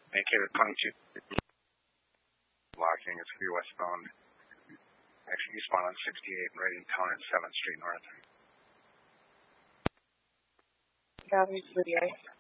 Indicator 22. Blocking, it's for your westbound. Actually, eastbound on 68, right in town at 7th Street North. Copy, 38.